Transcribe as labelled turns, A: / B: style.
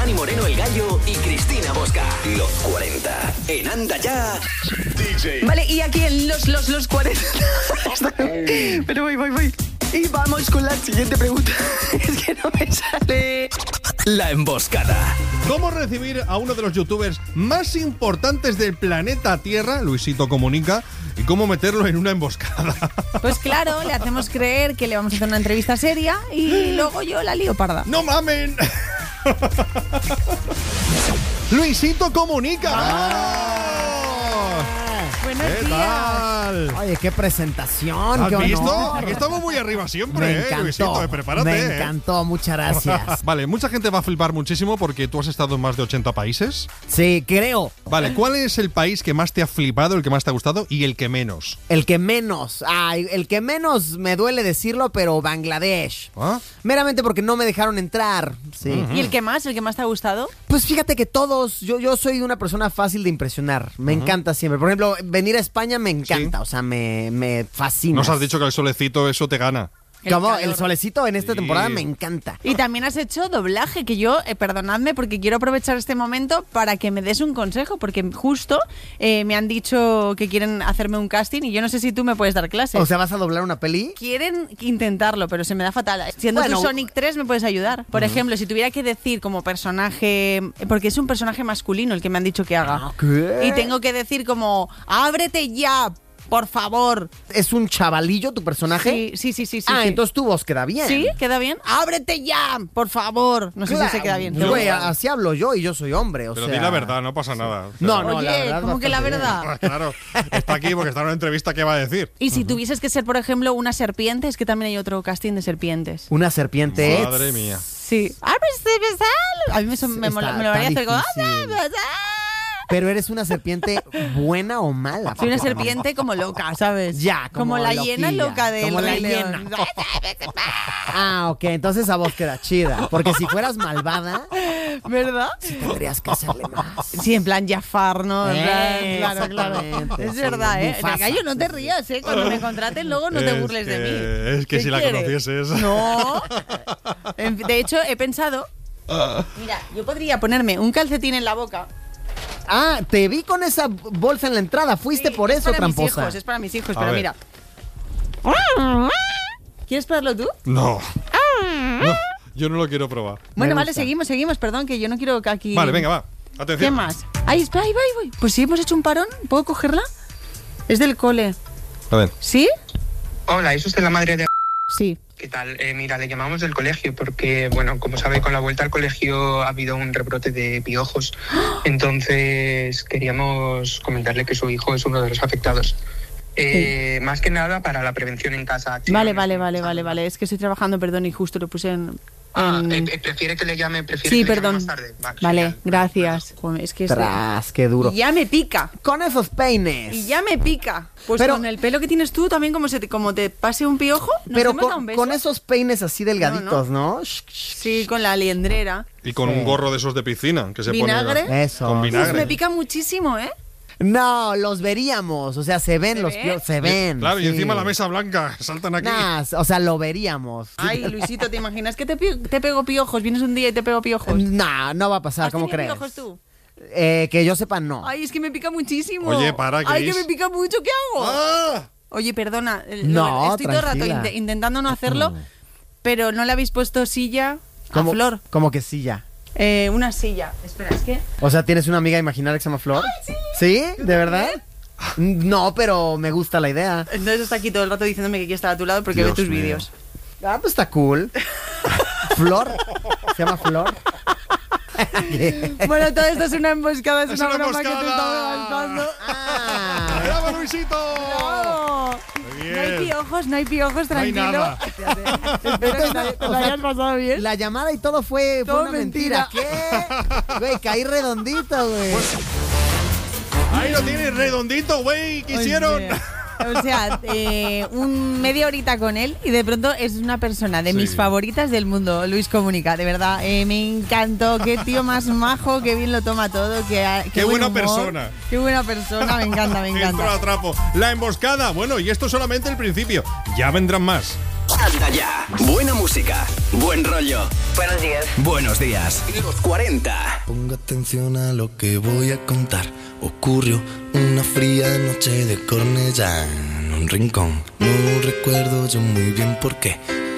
A: Dani Moreno el Gallo y Cristina Bosca. Los 40. En Anda Ya. DJ.
B: Vale, y aquí en los 40. Pero voy. Y vamos con la siguiente pregunta. Es que no me sale.
A: La emboscada.
C: ¿Cómo recibir a uno de los youtubers más importantes del planeta Tierra, Luisito Comunica, y cómo meterlo en una emboscada?
D: Pues claro, le hacemos creer que le vamos a hacer una entrevista seria y luego yo la lío parda.
C: ¡No mamen! Luisito Comunica.
D: Buenos
C: ¿Qué
D: días.
C: tal?
E: Oye, qué presentación,
C: ¿Has
E: qué honor.
C: visto? Aquí estamos muy arriba siempre,
E: Me encantó,
C: Luisito, prepárate.
E: me encantó, muchas gracias.
C: Vale, mucha gente va a flipar muchísimo porque tú has estado en más de 80 países.
E: Sí, creo.
C: Vale, ¿cuál es el país que más te ha flipado, el que más te ha gustado y el que menos?
E: El que menos, el que menos me duele decirlo, pero Bangladesh.
C: ¿Ah?
E: Meramente porque no me dejaron entrar, sí.
D: ¿Y el que más te ha gustado?
E: Pues fíjate que todos, yo soy una persona fácil de impresionar, me encanta siempre. Por ejemplo, venir a España me encanta,
C: Sí.
E: o sea, me fascina.
C: Nos has dicho que el solecito eso te gana.
E: Como
D: calor.
E: el solecito en esta
C: Sí.
E: temporada me encanta.
D: Y también has hecho doblaje, que yo, perdonadme, porque quiero aprovechar este momento para que me des un consejo, porque justo me han dicho que quieren hacerme un casting y yo no sé si tú me puedes dar clases.
E: O sea, ¿vas a doblar una peli?
D: Quieren intentarlo, pero se me da fatal. Siendo
E: Bueno.
D: tú Sonic 3, me puedes ayudar. Por ejemplo, si tuviera que decir como personaje, porque es un personaje masculino el que me han dicho que haga.
E: ¿Qué?
D: Y tengo que decir como, ábrete ya, por favor.
E: ¿Es un chavalillo tu personaje?
D: Sí.
E: Entonces tu voz queda bien.
D: ¿Sí? ¿Queda bien? ¡Ábrete ya! Por favor. No sé si se queda bien.
E: Pues, güey, así hablo yo y yo soy hombre, o
C: Pero
E: sea...
C: di la verdad, no pasa nada.
E: No,
D: Oye,
E: la verdad,
D: ¿cómo que la
E: bastante bien.
D: verdad?
C: Claro, está aquí porque está en una entrevista, ¿qué va a decir?
D: Y si tuvieses que ser, por ejemplo, una serpiente, es que también hay otro casting de serpientes.
E: Una serpiente.
C: Madre mía.
D: Sí. A mí me molaría hacer como...
E: difícil. Pero eres una serpiente buena o mala.
D: Soy una
E: Paco?
D: serpiente como loca, ¿sabes?
E: Ya, como
D: la hiena
E: loquilla,
D: loca de
E: como la hiena. Ok, entonces esa voz queda chida. Porque si fueras malvada,
D: ¿Verdad?
E: tendrías que hacerle más.
D: Sí, en plan Jafar, ¿no? En plan, claro.
E: Exactamente,
D: Es
E: sí,
D: verdad, ¿eh?
E: Mufasa.
D: Gallo, no te rías, ¿eh? Cuando me contraten, luego no te burles de mí.
C: Es que
D: ¿Qué
C: si la
D: quieres?
C: conocieses.
D: No. De hecho, he pensado... Mira, yo podría ponerme un calcetín en la boca.
E: Ah, te vi con esa bolsa en la entrada. Fuiste
D: Sí,
E: por
D: es
E: eso,
D: para
E: tramposa.
D: Es para mis hijos,
C: A
D: pero
C: ver.
D: mira. ¿Quieres probarlo tú?
C: No. No, yo no lo quiero probar.
D: Bueno,
E: Me
D: vale,
E: gusta.
D: seguimos, perdón, que yo no quiero que aquí...
C: Vale, venga, va. Atención.
D: ¿Qué más? Ahí voy. Pues sí, hemos hecho un parón. ¿Puedo cogerla? Es del cole.
C: A ver.
D: ¿Sí?
F: Hola, ¿es usted la madre de...?
D: Sí.
F: ¿Qué tal? Mira, le llamamos del colegio porque, bueno, como sabe, con la vuelta al colegio ha habido un rebrote de piojos. Entonces, queríamos comentarle que su hijo es uno de los afectados. Más que nada para la prevención en casa.
D: Vale. Es que estoy trabajando, perdón, y justo lo puse en...
F: ¿Prefiere que le llame?
D: Sí, perdón.
F: Más tarde?
D: Vale,
F: genial.
D: gracias. Joder, es que
E: Tras, qué duro.
D: Y ya me pica.
E: Con esos peines.
D: Y ya me pica. Pues
E: Pero-
D: con el pelo que tienes tú también, como te pase un piojo, ¿nos
E: Pero
D: hemos dado un beso?
E: con esos peines así delgaditos, ¿no?
D: Sí, con la liendrera.
C: Y con un gorro de esos de piscina que se
D: ¿Vinagre?
C: pone.
E: Eso.
C: Con
D: Uf,
C: vinagre.
D: me pica muchísimo, ¿eh?
E: No, los veríamos. O sea, se ven
D: ¿Se
E: los
D: ve?
E: piojos. Se ven.
C: Claro, y
E: sí.
C: encima la mesa blanca. Saltan aquí.
E: Nah, o sea, lo veríamos.
D: Ay, Luisito, ¿te imaginas que te pego piojos? Vienes un día y te pego piojos.
E: Nah, no va a pasar,
D: ¿Has
E: ¿cómo
D: tenido
E: crees?
D: piojos tú?
E: Que yo sepa, no.
D: Ay, es que me pica muchísimo.
C: Oye, para,
D: Ay,
C: Cris.
D: que me pica mucho, ¿qué hago?
C: ¡Ah!
D: Oye, perdona.
E: No,
D: estoy todo el rato
E: tranquila.
D: intentando no hacerlo, pero no le habéis puesto silla a Flor.
E: Como que sí, ya.
D: Una silla. Espera, es que...
E: O sea, ¿tienes una amiga imaginaria que se llama Flor? ¿Sí? ¿De verdad? No, pero me gusta la idea.
D: Entonces está aquí todo el rato diciéndome que quiere estar a tu lado porque
C: Dios
D: ve tus
C: mío.
D: vídeos.
E: Ah, pues está cool. Flor. Se llama Flor.
D: Bueno, todo esto es una emboscada, es
C: ¡Es
D: una
C: una
D: broma que te
C: emboscada!
D: estaba levantando.
E: Ah.
C: ¡Bravo, Luisito!
D: ¡Bravo!
C: Muy
D: No hay
C: bien.
D: piojos,
C: No hay
D: tranquilo.
C: nada.
D: Espero que te lo hayas pasado bien.
E: La llamada y todo fue
D: Todo
E: una mentira.
D: mentira.
E: ¿Qué? Güey, caí redondito, güey.
C: Ahí lo tienes, redondito, güey. ¿Qué hicieron?
D: O sea, media horita con él y de pronto es una persona de mis favoritas del mundo, Luis Comunica, de verdad. Me encantó, qué tío más majo, qué bien lo toma todo,
C: Qué
D: buen
C: buena
D: humor.
C: persona.
D: Qué buena persona, me encanta, me
C: Entro
D: encanta.
C: a trapo. La emboscada. Bueno, y esto es solamente el principio. Ya vendrán más.
A: Anda ya. Buena música, buen rollo.
B: Buenos días.
A: Buenos días. Los 40.
G: Ponga atención a lo que voy a contar. Ocurrió una fría noche de Cornellá en un rincón. No recuerdo yo muy bien por qué.